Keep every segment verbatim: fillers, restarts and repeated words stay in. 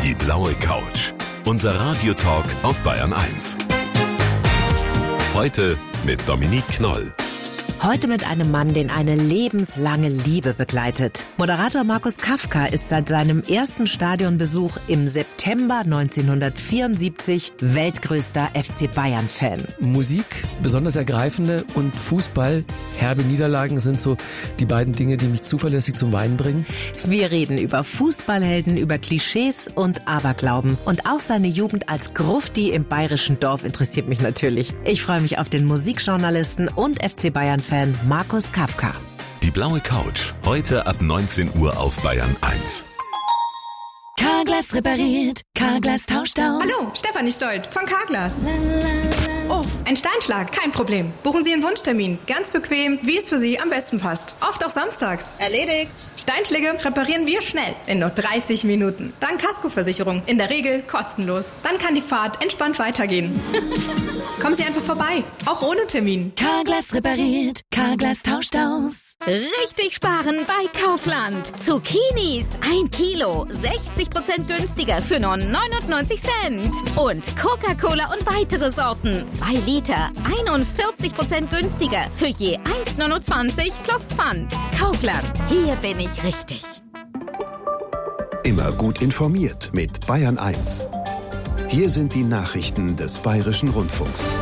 Die blaue Couch. Unser Radiotalk auf Bayern eins. Heute mit Dominique Knoll. Heute mit einem Mann, den eine lebenslange Liebe begleitet. Moderator Markus Kafka ist seit seinem ersten Stadionbesuch im September neunzehnhundertvierundsiebzig weltgrößter F C Bayern-Fan. Musik, besonders ergreifende, und Fußball, herbe Niederlagen sind so die beiden Dinge, die mich zuverlässig zum Weinen bringen. Wir reden über Fußballhelden, über Klischees und Aberglauben. Und auch seine Jugend als Grufti im bayerischen Dorf interessiert mich natürlich. Ich freue mich auf den Musikjournalisten und F C Bayern-Fan Markus Kafka. Die blaue Couch. Heute ab neunzehn Uhr auf Bayern eins. Carglass repariert, Carglass tauscht aus. Hallo, Stefanie Stolt von Carglass. Oh, ein Steinschlag, kein Problem. Buchen Sie einen Wunschtermin, ganz bequem, wie es für Sie am besten passt. Oft auch samstags. Erledigt. Steinschläge reparieren wir schnell, in nur dreißig Minuten. Dank Kaskoversicherung, in der Regel kostenlos. Dann kann die Fahrt entspannt weitergehen. Kommen Sie einfach vorbei, auch ohne Termin. Carglass repariert, Carglass tauscht aus. Richtig sparen bei Kaufland. Zucchinis ein Kilo, sechzig Prozent günstiger für nur neunundneunzig Cent. Und Coca-Cola und weitere Sorten, zwei Liter, einundvierzig Prozent günstiger für je eins neunundzwanzig plus Pfand. Kaufland, hier bin ich richtig. Immer gut informiert mit Bayern eins. Hier sind die Nachrichten des Bayerischen Rundfunks.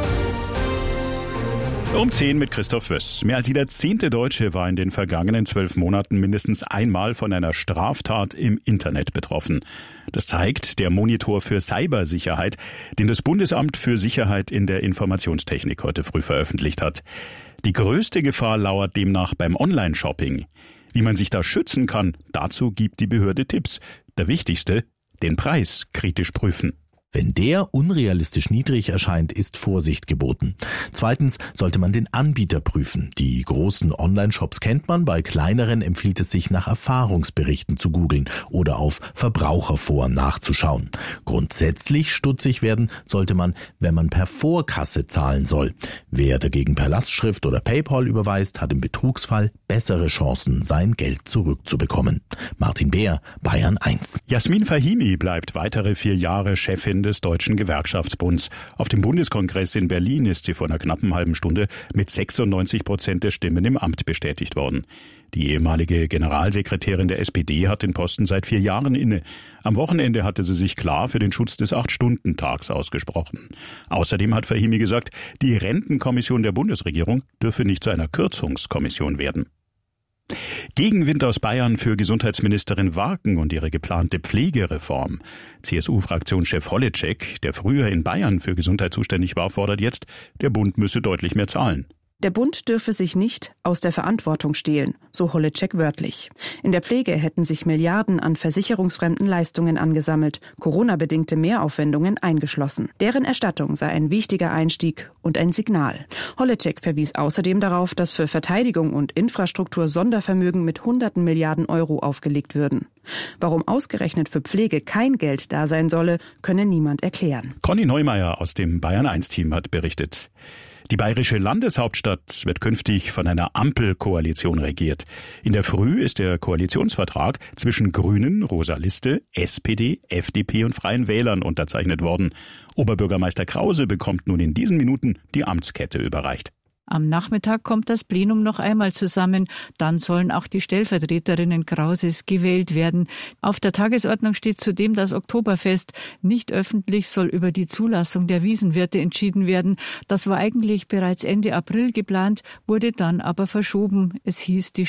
Um zehn mit Christoph Wöss. Mehr als jeder zehnte Deutsche war in den vergangenen zwölf Monaten mindestens einmal von einer Straftat im Internet betroffen. Das zeigt der Monitor für Cybersicherheit, den das Bundesamt für Sicherheit in der Informationstechnik heute früh veröffentlicht hat. Die größte Gefahr lauert demnach beim Online-Shopping. Wie man sich da schützen kann, dazu gibt die Behörde Tipps. Der wichtigste, den Preis kritisch prüfen. Wenn der unrealistisch niedrig erscheint, ist Vorsicht geboten. Zweitens sollte man den Anbieter prüfen. Die großen Online-Shops kennt man, bei kleineren empfiehlt es sich, nach Erfahrungsberichten zu googeln oder auf Verbraucherforen nachzuschauen. Grundsätzlich stutzig werden sollte man, wenn man per Vorkasse zahlen soll. Wer dagegen per Lastschrift oder PayPal überweist, hat im Betrugsfall bessere Chancen, sein Geld zurückzubekommen. Martin Beer, Bayern eins. Jasmin Fahimi bleibt weitere vier Jahre Chefin des Deutschen Gewerkschaftsbunds. Auf dem Bundeskongress in Berlin ist sie vor einer knappen halben Stunde mit sechsundneunzig Prozent der Stimmen im Amt bestätigt worden. Die ehemalige Generalsekretärin der S P D hat den Posten seit vier Jahren inne. Am Wochenende hatte sie sich klar für den Schutz des Acht-Stunden-Tags ausgesprochen. Außerdem hat Fahimi gesagt, die Rentenkommission der Bundesregierung dürfe nicht zu einer Kürzungskommission werden. Gegenwind aus Bayern für Gesundheitsministerin Warken und ihre geplante Pflegereform. C S U-Fraktionschef Holleczek, der früher in Bayern für Gesundheit zuständig war, fordert jetzt, der Bund müsse deutlich mehr zahlen. Der Bund dürfe sich nicht aus der Verantwortung stehlen, so Holleczek wörtlich. In der Pflege hätten sich Milliarden an versicherungsfremden Leistungen angesammelt, Corona-bedingte Mehraufwendungen eingeschlossen. Deren Erstattung sei ein wichtiger Einstieg und ein Signal. Holleczek verwies außerdem darauf, dass für Verteidigung und Infrastruktur Sondervermögen mit hunderten Milliarden Euro aufgelegt würden. Warum ausgerechnet für Pflege kein Geld da sein solle, könne niemand erklären. Conny Neumeier aus dem Bayern eins Team hat berichtet. Die bayerische Landeshauptstadt wird künftig von einer Ampelkoalition regiert. In der Früh ist der Koalitionsvertrag zwischen Grünen, Rosa Liste, S P D, F D P und Freien Wählern unterzeichnet worden. Oberbürgermeister Krause bekommt nun in diesen Minuten die Amtskette überreicht. Am Nachmittag kommt das Plenum noch einmal zusammen. Dann sollen auch die Stellvertreterinnen Krauses gewählt werden. Auf der Tagesordnung steht zudem das Oktoberfest. Nicht öffentlich soll über die Zulassung der Wiesenwirte entschieden werden. Das war eigentlich bereits Ende April geplant, wurde dann aber verschoben. Es hieß, die